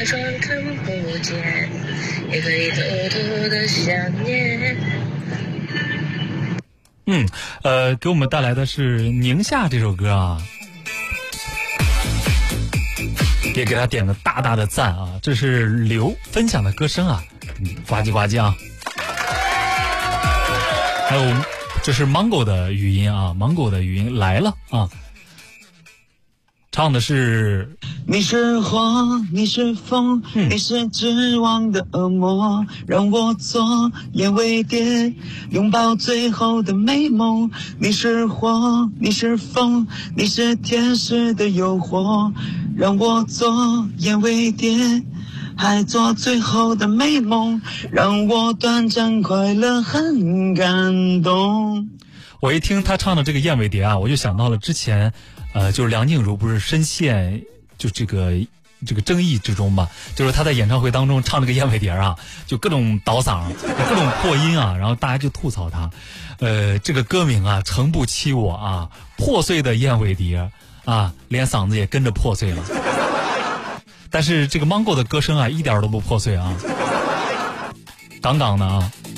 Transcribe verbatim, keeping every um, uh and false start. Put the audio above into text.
装看不见，也可以偷偷的想念。 嗯，呃，给我们带来的是宁夏这首歌啊，也给他点个大大的赞啊！这是刘分享的歌声啊，呱唧呱唧啊！还有，这是 Mango 的语音啊 ，Mango 的语音来了啊！唱的是你是火，你是风，嗯、你是绝望的恶魔，让我做燕尾蝶，拥抱最后的美梦。你是火，你是风，你是天使的诱惑，让我做燕尾蝶，还做最后的美梦，让我短暂快乐，很感动。 我一听他唱的这个燕尾蝶啊，我就想到了之前。呃，就是梁静茹不是深陷就这个这个争议之中嘛，就是她在演唱会当中唱这个燕尾蝶啊，就各种倒嗓，各种破音啊，然后大家就吐槽她，呃，这个歌名啊，诚不欺我啊，破碎的燕尾蝶啊，连嗓子也跟着破碎了。但是这个 Mango 的歌声啊，一点都不破碎啊，杠杠的啊。